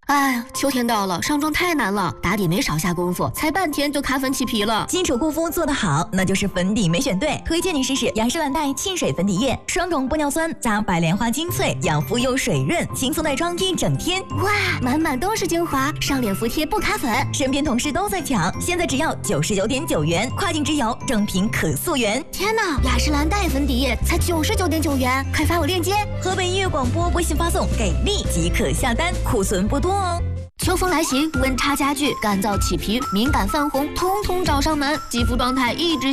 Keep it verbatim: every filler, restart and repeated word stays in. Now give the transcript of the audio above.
哎呀，秋天到了，上妆太难了，打底没少下功夫，才半天就卡粉起皮了。 基础护肤做得好，那就是粉底没选对。推荐你试试雅诗兰黛沁水粉底液，双种玻尿酸加白莲花精粹，养肤又水润，轻松带妆一整天。 哇，满满都是精华，上脸服帖不卡粉。 身边同事都在抢，现在只要九十九点九元，跨境直邮，正品可溯源。 天哪，雅诗兰黛粉底液才九十九点九元，快发我链接。 河北音乐广播微信发送给力即可下单，库存不多哦。 秋风来袭，温差加剧，干燥起皮、敏感泛红，通通找上门，肌肤状态一直